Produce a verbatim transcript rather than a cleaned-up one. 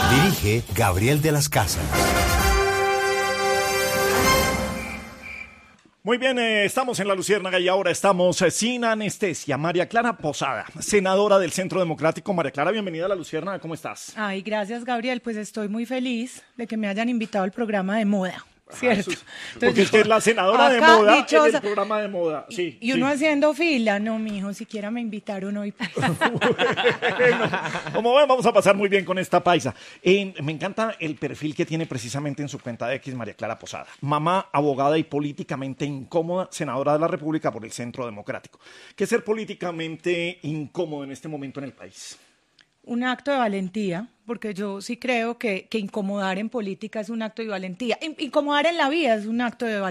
Dirige Gabriel de las Casas. Muy bien, eh, estamos en La Luciérnaga y ahora estamos eh, sin anestesia. María Clara Posada, senadora del Centro Democrático. María Clara, bienvenida a La Luciérnaga, ¿cómo estás? Ay, gracias, Gabriel. Pues estoy muy feliz de que me hayan invitado al programa de moda. ¿Cierto? Ah, porque usted es la senadora de acá, moda dichosa, en el programa de moda. Sí, y uno sí. haciendo fila. No, mijo, siquiera me invitaron hoy. Bueno, como ven, vamos a pasar muy bien con esta paisa. Eh, me encanta el perfil que tiene precisamente en su cuenta de X María Clara Posada. Mamá, abogada y políticamente incómoda, senadora de la República por el Centro Democrático. ¿Qué es ser políticamente incómodo en este momento en el país? Un acto de valentía, porque yo sí creo que, que incomodar en política es un acto de valentía. In- incomodar en la vida es un acto de valentía.